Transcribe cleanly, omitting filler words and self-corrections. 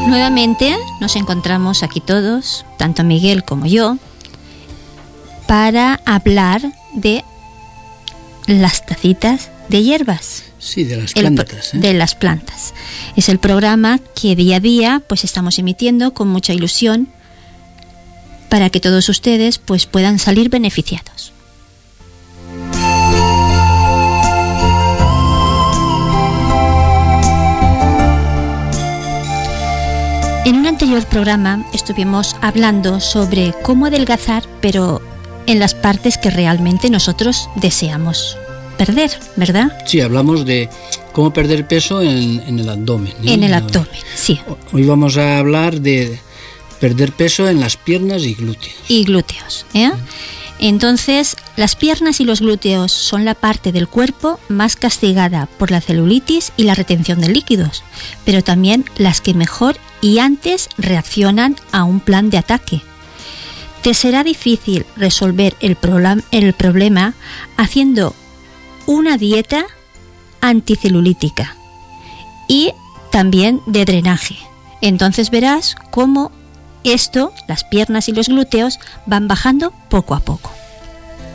Nuevamente nos encontramos aquí todos, tanto Miguel como yo, para hablar de las tacitas de hierbas. Sí, de las plantas. De las plantas. Es el programa que día a día pues estamos emitiendo con mucha ilusión para que todos ustedes pues puedan salir beneficiados. En un anterior programa estuvimos hablando sobre cómo adelgazar, pero en las partes que realmente nosotros deseamos perder, ¿verdad? Sí, hablamos de cómo perder peso en el abdomen. En el abdomen, sí. Hoy vamos a hablar de perder peso en las piernas y glúteos. Y glúteos, ¿eh? Entonces, las piernas y los glúteos son la parte del cuerpo más castigada por la celulitis y la retención de líquidos, pero también las que mejor y antes reaccionan a un plan de ataque. Te será difícil resolver el problema haciendo una dieta anticelulítica y también de drenaje. Entonces verás cómo esto, las piernas y los glúteos, van bajando poco a poco.